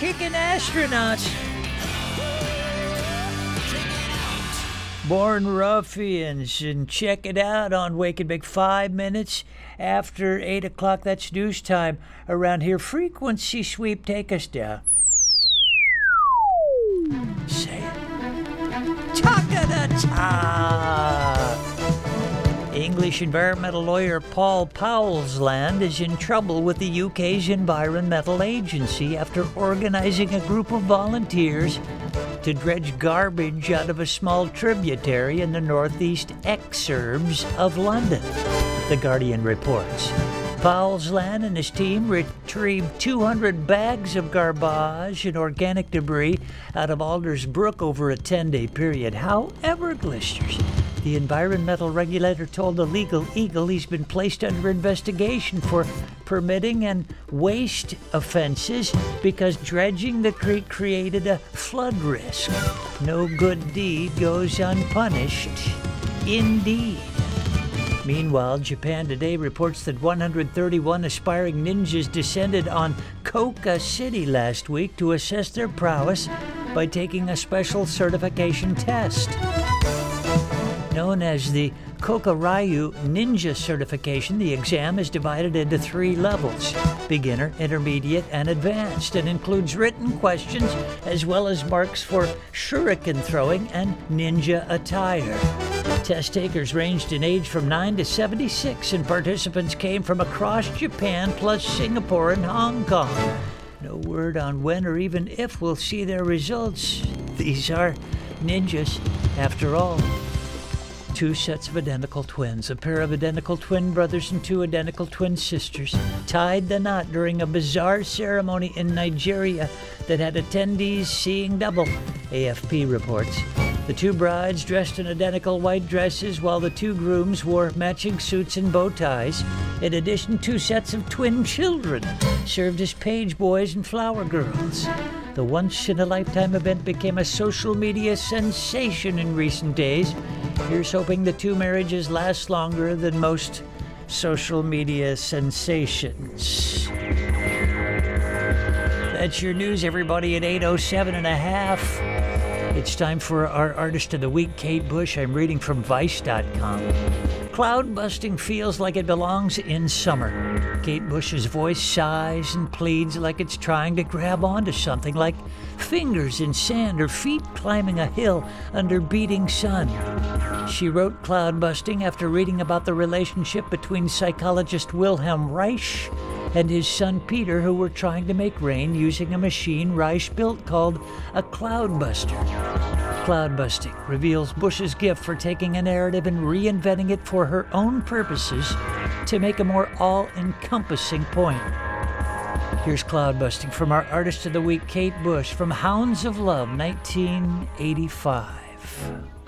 kicking astronauts. Born Ruffians, and check it out on Wake and Bake 5 minutes after 8 o'clock. That's news time around here. Frequency sweep, take us down. Say it. Ta-ka-da-ta! English environmental lawyer Paul Powlesland is in trouble with the UK's Environmental Agency after organizing a group of volunteers to dredge garbage out of a small tributary in the northeast exurbs of London, The Guardian reports. Powlesland and his team retrieved 200 bags of garbage and organic debris out of Alders Brook over a 10-day period. However, Glisters, the environmental regulator told the Legal Eagle he's been placed under investigation for permitting and waste offenses because dredging the creek created a flood risk. No good deed goes unpunished. Indeed. Meanwhile, Japan Today reports that 131 aspiring ninjas descended on Koka City last week to assess their prowess by taking a special certification test. Known as the Kokaryu Ninja Certification, the exam is divided into 3 levels: beginner, intermediate, and advanced, and includes written questions as well as marks for shuriken throwing and ninja attire. Test takers ranged in age from 9 to 76, and participants came from across Japan, plus Singapore and Hong Kong. No word on when or even if we'll see their results. These are ninjas, after all. 2 sets of identical twins, a pair of identical twin brothers and 2 identical twin sisters, tied the knot during a bizarre ceremony in Nigeria that had attendees seeing double, AFP reports. The 2 brides dressed in identical white dresses while the 2 grooms wore matching suits and bow ties. In addition, 2 sets of twin children served as page boys and flower girls. The once-in-a-lifetime event became a social media sensation in recent days. Here's hoping the 2 marriages last longer than most social media sensations. That's your news, everybody, at 8:07 and a half. It's time for our Artist of the Week, Kate Bush. I'm reading from Vice.com. Cloud busting feels like it belongs in summer. Kate Bush's voice sighs and pleads like it's trying to grab onto something, like fingers in sand or feet climbing a hill under beating sun. She wrote Cloud Busting after reading about the relationship between psychologist Wilhelm Reich and his son Peter, who were trying to make rain using a machine Reich built called a cloudbuster. Cloudbusting reveals Bush's gift for taking a narrative and reinventing it for her own purposes to make a more all-encompassing point. Here's Cloudbusting from our Artist of the Week, Kate Bush, from Hounds of Love, 1985.